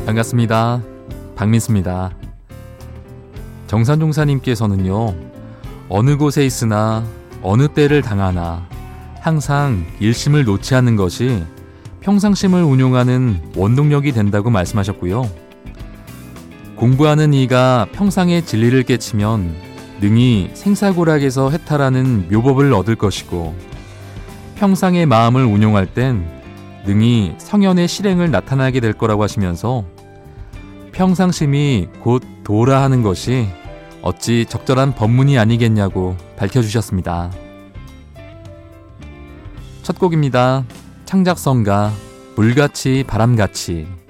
반갑습니다. 박민수입니다. 정산종사님께서는요, 어느 곳에 있으나 어느 때를 당하나 항상 일심을 놓지 않는 것이 평상심을 운용하는 원동력이 된다고 말씀하셨고요. 공부하는 이가 평상의 진리를 깨치면 능히 생사고락에서 해탈하는 묘법을 얻을 것이고, 평상의 마음을 운용할 땐 능히 성현의 실행을 나타나게 될 거라고 하시면서 평상심이 곧 도라 하는 것이 어찌 적절한 법문이 아니겠냐고 밝혀주셨습니다. 첫 곡입니다. 창작성가 물같이 바람같이.